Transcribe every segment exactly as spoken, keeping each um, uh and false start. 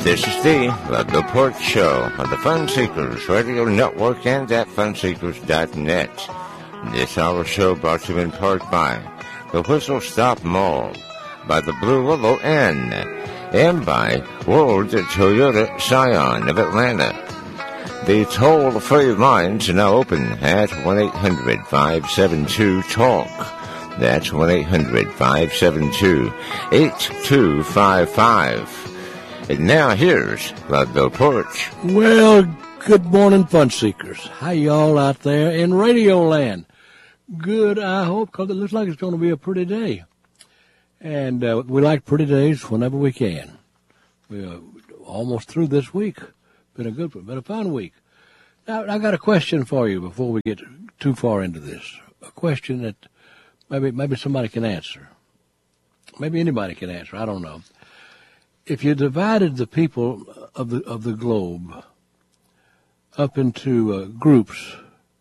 This is the Love the Port Show on the Fun Seekers Radio Network and at fun seekers dot net. This hour show brought to you in part by the Whistle Stop Mall, by the Blue Willow Inn, and by World Toyota Scion of Atlanta. The toll-free lines are now open at one eight hundred five seven two talk. That's one eight hundred five seven two eight two five five. And now here's Ludlow Porch. Well, good morning, Fun Seekers. How y'all out there in Radio Land? Good, I hope, because it looks like it's going to be a pretty day. And uh, we like pretty days whenever we can. We're almost through this week. Been a good one, been a fun week. Now, I got a question for you before we get too far into this. A question that maybe maybe somebody can answer. Maybe anybody can answer. I don't know. If you divided the people of the of the globe up into uh, groups,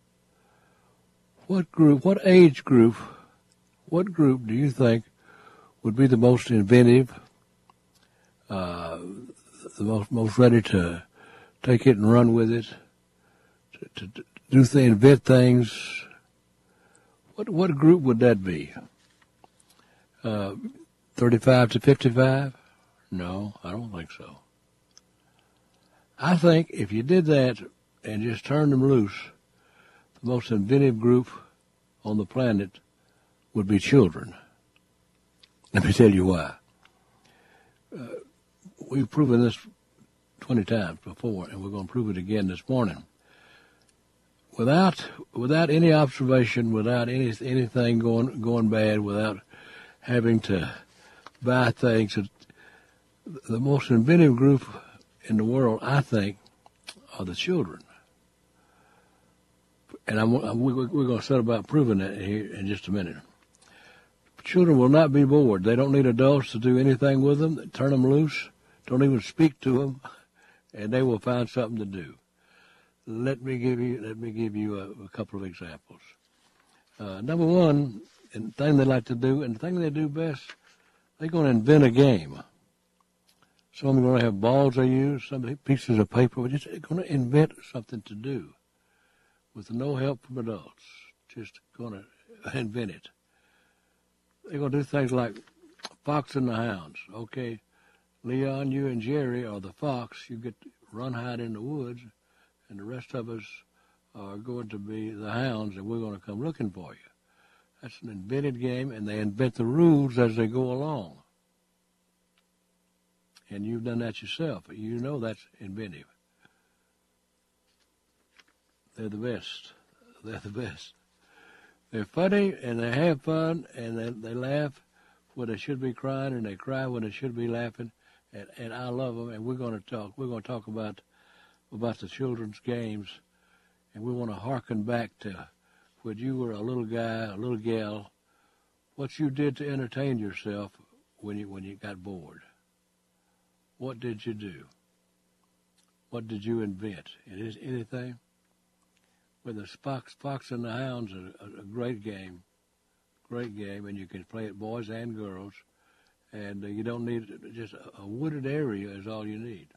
what group, what age group, what group do you think would be the most inventive, uh, the most most ready to take it and run with it, to, to do things, invent things? What what group would that be? Uh, thirty-five to fifty-five? No, I don't think so. I think if you did that and just turned them loose, the most inventive group on the planet would be children. Let me tell you why. Uh, we've proven this twenty times before, and we're going to prove it again this morning. Without without any observation, without any anything going going bad, without having to buy things, the most inventive group in the world, I think, are the children. And I'm, I'm, we're going to set about proving that here in just a minute. Children will not be bored. They don't need adults to do anything with them. Turn them loose. Don't even speak to them, and they will find something to do. Let me give you let me give you a, a couple of examples. Uh, number one, and the thing they like to do, and the thing they do best, they're going to invent a game. Some of them are going to have balls they use, some pieces of paper. We're just going to invent something to do with no help from adults. Just going to invent it. They're going to do things like Fox and the Hounds. Okay, Leon, you and Jerry are the fox. You get to run hide in the woods, and the rest of us are going to be the hounds, and we're going to come looking for you. That's an invented game, and they invent the rules as they go along. And you've done that yourself. You know that's inventive. They're the best. They're the best. They're funny, and they have fun, and they, they laugh when they should be crying, and they cry when they should be laughing. And, and I love them, and we're going to talk. We're going to talk about about the children's games, and we want to hearken back to when you were a little guy, a little gal, what you did to entertain yourself when you when you got bored. What did you do? What did you invent? Is anything? Well, the Fox, Fox and the Hounds are a, a great game, great game, and you can play it boys and girls, and uh, you don't need just a, a wooded area is all you need,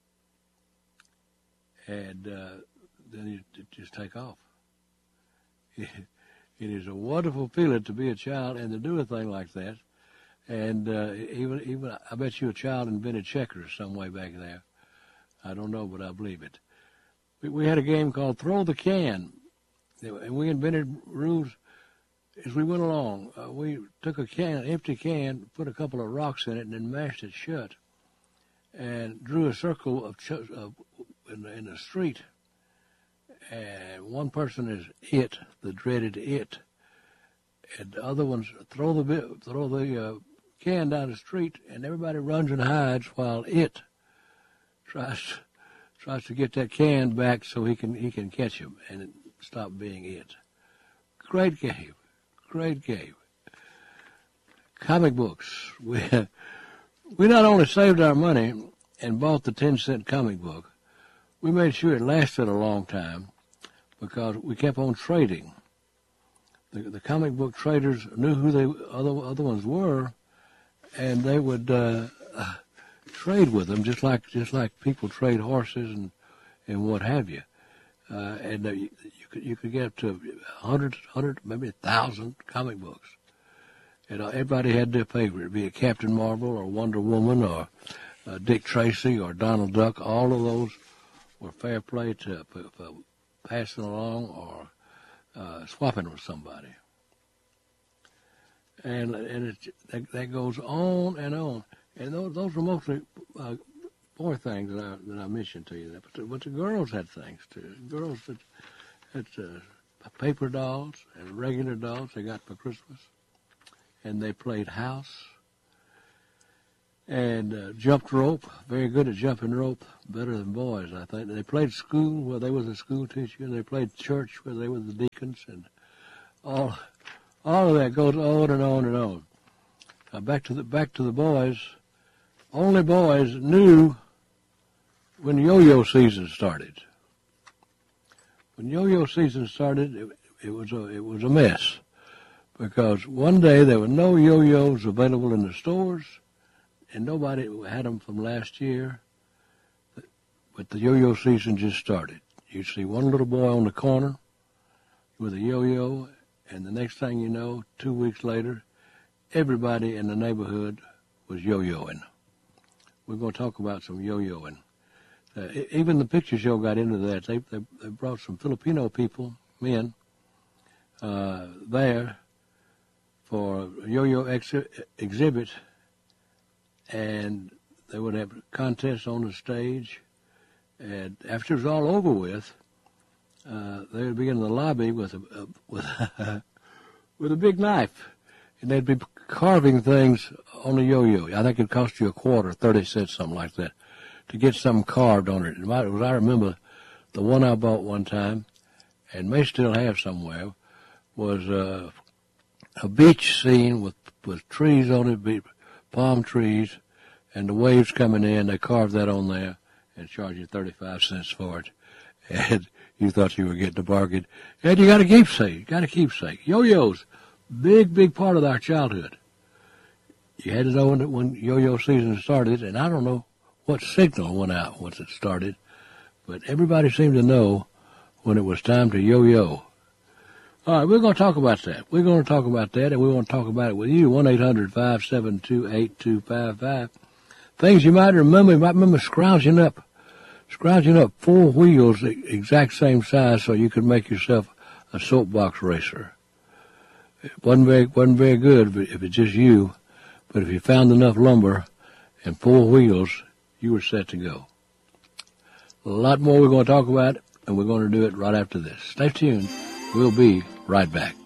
and uh, then you just take off. It, it is a wonderful feeling to be a child and to do a thing like that. And uh, even, even I bet you a child invented checkers some way back there. I don't know, but I believe it. We, we had a game called Throw the Can, and we invented rules as we went along. Uh, we took a can, an empty can, put a couple of rocks in it, and then mashed it shut, and drew a circle of, ch- of in, the, in the street. And one person is it, the dreaded it, and the other ones throw the bit, throw the uh, can down the street, and everybody runs and hides while it tries tries to get that can back so he can he can catch him and stop being it. Great game, great game. Comic books. We we not only saved our money and bought the ten cent comic book, we made sure it lasted a long time because we kept on trading. The, the comic book traders knew who the other other ones were, and they would uh, trade with them, just like just like people trade horses and and what have you. Uh, and uh, you, you could you could get up to hundred, hundred, maybe a thousand comic books. And uh, everybody had their favorite, be it Captain Marvel or Wonder Woman or uh, Dick Tracy or Donald Duck. All of those were fair play to for, for passing along or uh, swapping with somebody. And and it, that, that goes on and on. And those those were mostly uh, boy things that I that I mentioned to you. But the, but the girls had things too. Girls had, had uh, paper dolls and regular dolls they got for Christmas. And they played house and uh, jumped rope. Very good at jumping rope, better than boys, I think. And they played school where they was a school teacher. And they played church where they were the deacons, and all all of that goes on and on and on. Uh, back to the back to the boys. Only boys knew when yo-yo season started. When yo-yo season started, it, it was a it was a mess. Because one day there were no yo-yos available in the stores, and nobody had them from last year, but the yo-yo season just started. You'd see one little boy on the corner with a yo-yo, and the next thing you know, two weeks later, everybody in the neighborhood was yo-yoing. We're going to talk about some yo-yoing. Uh, even the picture show got into that. They, they, they brought some Filipino people, men, uh, there, for a yo-yo ex- exhibit, and they would have contests on the stage. And after it was all over with, uh, they would be in the lobby with a, a with a, with a big knife, and they'd be carving things on the yo-yo. I think it cost you a quarter, thirty cents, something like that, to get something carved on it. And I, I remember the one I bought one time, and may still have somewhere, was uh, a beach scene with, with trees on it, palm trees, and the waves coming in. They carved that on there and charged you thirty-five cents for it. And you thought you were getting a bargain. And you got a keepsake. You got a keepsake. Yo-yos, big, big part of our childhood. You had to know when, when yo-yo season started, and I don't know what signal went out once it started, but everybody seemed to know when it was time to yo-yo. All right, we're going to talk about that. We're going to talk about that, and we want to talk about it with you, one eight hundred five seven two eight two five five. Things you might remember. You might remember scrounging up, scrounging up four wheels the exact same size so you could make yourself a soapbox racer. It wasn't very, wasn't very good if it's just you, but if you found enough lumber and four wheels, you were set to go. A lot more we're going to talk about, and we're going to do it right after this. Stay tuned. We'll be right back.